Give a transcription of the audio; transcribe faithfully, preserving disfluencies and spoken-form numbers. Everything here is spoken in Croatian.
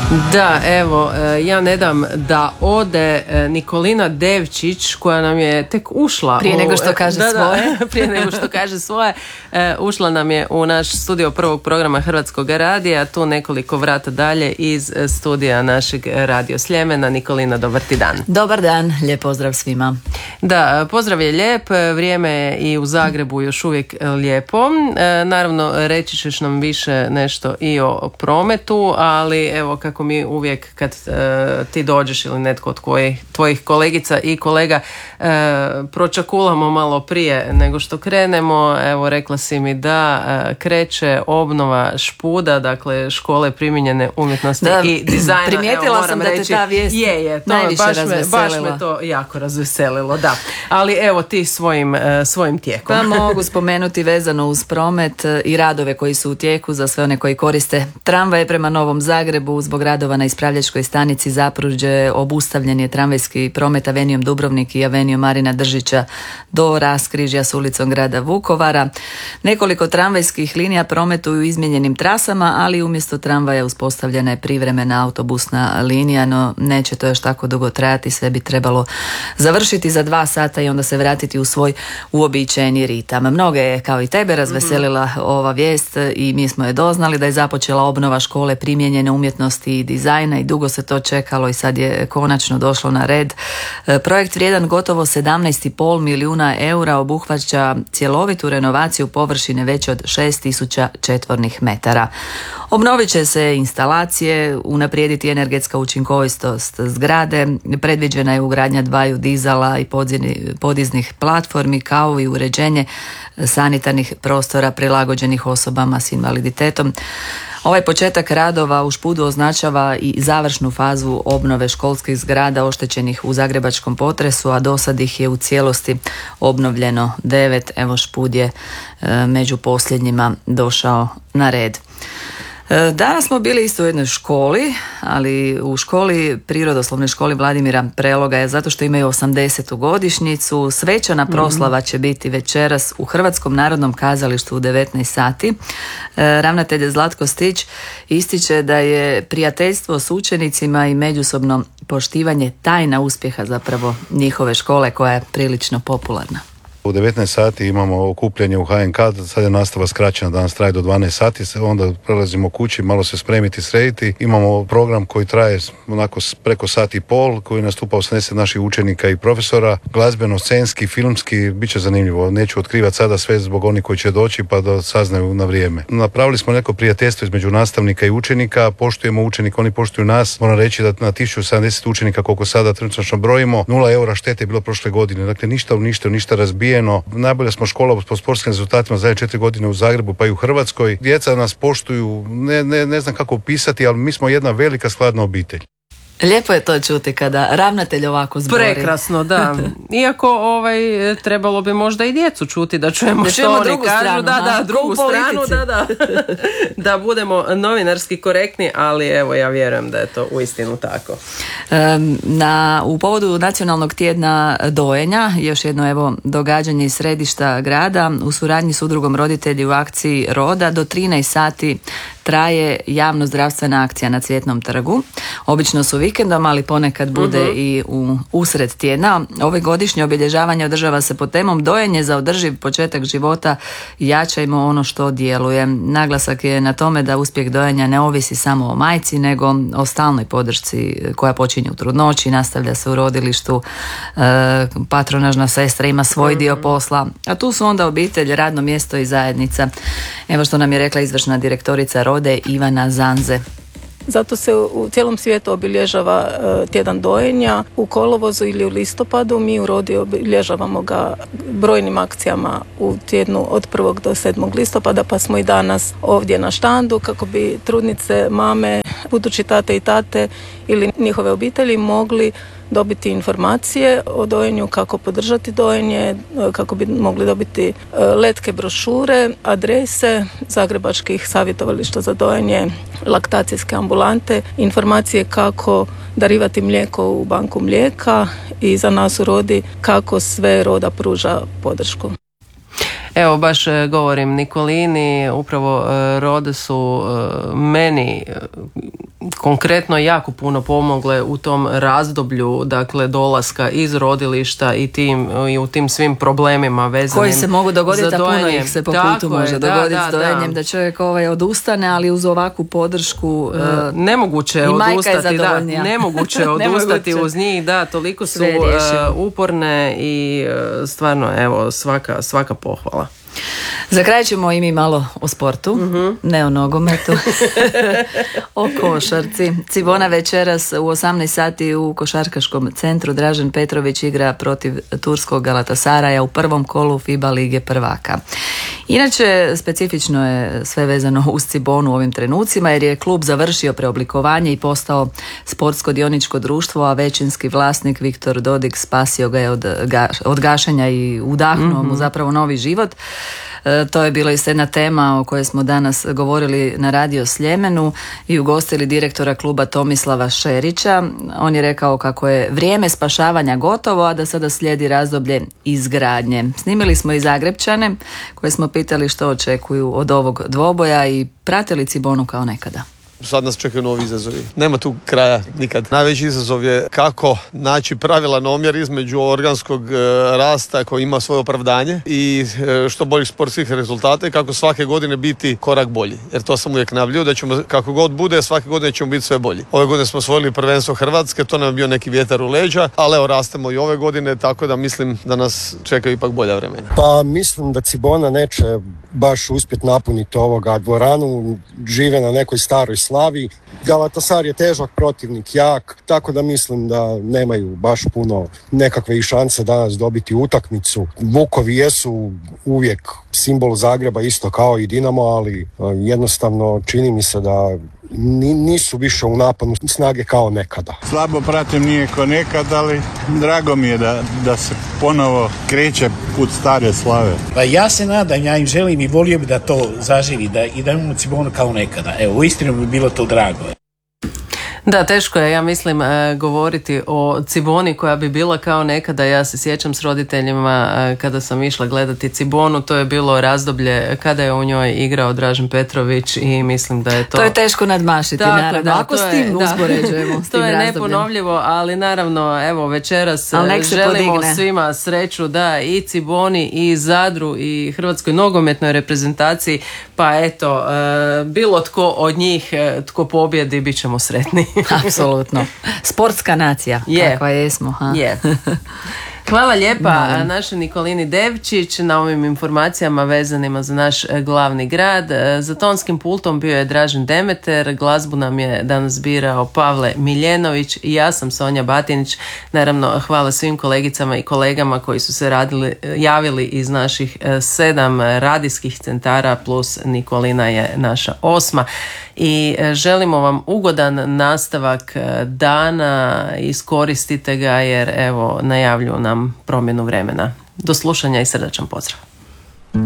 Da, evo, ja ne dam da ode Nikolina Devčić koja nam je tek ušla prije u, nego što kaže da, svoje da, prije nego što kaže svoje ušla nam je u naš studio prvog programa Hrvatskog radija, tu nekoliko vrata dalje iz studija našeg Radio Sljemena. Nikolina, dobar ti dan. Dobar dan, lijep pozdrav svima. Da, pozdrav je lijep, vrijeme je i u Zagrebu još uvijek lijepo. Naravno, reći ćeš nam više nešto i o prometu, ali evo kako mi uvijek kad uh, ti dođeš ili netko od tvojih, tvojih kolegica i kolega uh, pročakulamo malo prije nego što krenemo. Evo, rekla si mi da uh, kreće obnova Špuda, dakle škole primijenjene umjetnosti da, i dizajna. Primijetila evo, sam da reći, te ta vijest je, je, to najviše baš razveselila. Me, baš me to jako razveselilo, da. Ali evo ti svojim, uh, svojim tijekom. Pa mogu spomenuti vezano uz promet i radove koji su u tijeku za sve one koji koriste tramvaje prema Novom Zagrebu. Zbog radova na ispravljačkoj stanici Zapruđe obustavljen je tramvajski promet avenijom Dubrovnik i avenijom Marina Držića do raskrižja s ulicom grada Vukovara. Nekoliko tramvajskih linija prometuju izmijenjenim trasama, ali umjesto tramvaja uspostavljena je privremena autobusna linija, no neće to još tako dugo trajati, sve bi trebalo završiti za dva sata i onda se vratiti u svoj uobičajeni ritam. Mnoge je, kao i tebe, razveselila mm-hmm. ova vijest i mi smo je doznali da je započela obnova škole primijenjene umjetnosti i dizajna i dugo se to čekalo i sad je konačno došlo na red. Projekt vrijedan gotovo sedamnaest i pol milijuna eura obuhvaća cjelovitu renovaciju površine veće od šest tisuća četvornih metara. Obnovit će se instalacije, unaprijediti energetska učinkovitost zgrade, predviđena je ugradnja dvaju dizala i podiznih platformi kao i uređenje sanitarnih prostora prilagođenih osobama s invaliditetom. Ovaj početak radova u Špudu označava i završnu fazu obnove školskih zgrada oštećenih u zagrebačkom potresu, a do sad ih je u cijelosti obnovljeno devet. Evo, Špud je e, među posljednjima došao na red. Danas smo bili isto u jednoj školi, ali u školi, prirodoslovnoj školi Vladimira Preloga, je zato što imaju osamdesetu godišnjicu. Svečana proslava će biti večeras u Hrvatskom narodnom kazalištu u devetnaest sati. Ravnatelj Zlatko Stić ističe da je prijateljstvo s učenicima i međusobno poštivanje tajna uspjeha zapravo njihove škole koja je prilično popularna. U devetnaest sati imamo okupljanje u H N K, sad je nastava skraćena, danas traje do dvanaest sati, onda prelazimo kući, malo se spremiti, srediti. Imamo program koji traje onako preko sat i pol, koji nastupa osamdeset naših učenika i profesora, glazbeno, scenski, filmski, bit će zanimljivo. Neću otkrivati sada sve zbog onih koji će doći pa da saznaju na vrijeme. Napravili smo neko prijateljstvo između nastavnika i učenika, poštujemo učenika, oni poštuju nas. Moram reći da na tisuću sedamdeset učenika, koliko sada trenutno brojimo, nula eura štete je bilo prošle godine, dakle ništa uništeno, ništa razbijeno. Najbolja smo škola po sportskim rezultatima zadnje četiri godine u Zagrebu pa i u Hrvatskoj. Djeca nas poštuju, ne, ne, ne znam kako opisati, ali mi smo jedna velika skladna obitelj. Lijepo je to čuti kada ravnatelj ovako zbori. Prekrasno, da. Iako ovaj, trebalo bi možda i djecu čuti da čujemo da što oni kažu. Stranu, da, da, drugu stranu, da, da. Da budemo novinarski korektni, ali evo ja vjerujem da je to uistinu tako. Na, u povodu Nacionalnog tjedna dojenja, još jedno evo događanje iz središta grada, u suradnji s udrugom Roditelji u akciji Roda, do trinaest sati traje javno zdravstvena akcija na Cvjetnom trgu. Obično su vikendom, ali ponekad bude uh-huh. i u usred tjedna. Ove godišnje obilježavanje održava se pod temom dojenje za održiv početak života, jačajmo ono što djeluje. Naglasak je na tome da uspjeh dojenja ne ovisi samo o majci, nego o stalnoj podršci koja počinje u trudnoći, nastavlja se u rodilištu, e, patronažna sestra ima svoj uh-huh. dio posla, a tu su onda obitelj, radno mjesto i zajednica. Evo što nam je rekla izvršna direktorica Rode Ivana Zanze. Zato se u cijelom svijetu obilježava tjedan dojenja. U kolovozu ili u listopadu mi u Rodi obilježavamo ga brojnim akcijama u tjednu od prvog do sedmog listopada, pa smo i danas ovdje na štandu kako bi trudnice, mame, budući tate i tate ili njihove obitelji mogli dobiti informacije o dojenju, kako podržati dojenje, kako bi mogli dobiti letke brošure, adrese zagrebačkih savjetovališta za dojenje, laktacijske ambulante, informacije kako darivati mlijeko u banku mlijeka i za nas u Rodi kako sve Roda pruža podršku. Evo, baš govorim Nikolini, upravo Rode su meni konkretno jako puno pomogle u tom razdoblju, dakle dolaska iz rodilišta i, tim, i u tim svim problemima vezanim koji se mogu dogoditi, a puno ih se po putu može je, dogoditi da, s dojenjem, da. da čovjek ovaj odustane, ali uz ovakvu podršku uh, nemoguće je odustati, da, nemoguće je odustati uz njih, da, toliko su uh, uporne i uh, stvarno, evo, svaka, svaka pohvala. Za kraj ćemo i mi malo o sportu, uh-huh. ne o nogometu, o košarci. Cibona večeras u osamnaest sati u košarkaškom centru Dražen Petrović igra protiv turskog Galatasaraja u prvom kolu FIBA lige prvaka. Inače, specifično je sve vezano uz Cibonu u ovim trenucima, jer je klub završio preoblikovanje i postao sportsko dioničko društvo, a većinski vlasnik Viktor Dodik spasio ga je od, ga, od gašenja i udahnuo mm-hmm. mu zapravo novi život. E, to je bila i jedna tema o kojoj smo danas govorili na Radio Sljemenu i ugostili direktora kluba Tomislava Šerića. On je rekao kako je vrijeme spašavanja gotovo, a da sada slijedi razdoblje izgradnje. Snimili smo i Zagrepčane koje smo pitali što očekuju od ovog dvoboja i pratili Cibonu kao nekada. Sad nas čekaju novi izazovi. Nema tu kraja nikad. Najveći izazov je kako naći pravilan omjer između organskog e, rasta koji ima svoje opravdanje i e, što boljih sportskih rezultata i kako svake godine biti korak bolji. Jer to sam uvijek najavljivao da ćemo, kako god bude, svake godine ćemo biti sve bolji. Ove godine smo osvojili prvenstvo Hrvatske, to nam je bio neki vjetar u leđa, ali evo rastemo i ove godine, tako da mislim da nas čekaju ipak bolja vremena. Pa mislim da Cibona neće baš uspjeti napuniti ovoga dvoranu, žive na nekoj staroj slavi. Galatasar je težak protivnik, jak, tako da mislim da nemaju baš puno nekakve i šanse danas dobiti utakmicu. Vukovi jesu uvijek simbol Zagreba isto kao i Dinamo, ali jednostavno čini mi se da nisu više u napadu snage kao nekada. Slabo pratim, nije kao nekad, ali drago mi je da, da se ponovo kreće put stare slave. Pa ja se nadam, ja im želim i volio bi da to zaživi da, i da imamo Cibonu kao nekada. Evo, uistinu bi bilo to drago. Da, teško je, ja mislim, govoriti o Ciboni koja bi bila kao nekada. Ja se sjećam s roditeljima kada sam išla gledati Cibonu, to je bilo razdoblje kada je u njoj igrao Dražen Petrović i mislim da je to... To je teško nadmašiti, tako, naravno, da, ako s tim uspoređujemo. To je neponovljivo, ali naravno, evo, večeras želimo podigne. Svima sreću, da, i Ciboni, i Zadru, i Hrvatskoj nogometnoj reprezentaciji, pa eto, bilo tko od njih, tko pobjedi, bit ćemo sretni. Apsolutno. Sportska nacija, yeah. kakva jesmo. Ha? Yeah. Hvala lijepa našoj Nikolini Devčić na ovim informacijama vezanima za naš glavni grad. Za tonskim pultom bio je Dražen Demeter, glazbu nam je danas birao Pavle Miljenović i ja sam Sonja Batinić. Naravno, hvala svim kolegicama i kolegama koji su se radili, javili iz naših sedam radijskih centara, plus Nikolina je naša osma. I želimo vam ugodan nastavak dana, iskoristite ga jer evo najavljuju nam promjenu vremena. Do slušanja i srdačan pozdrav.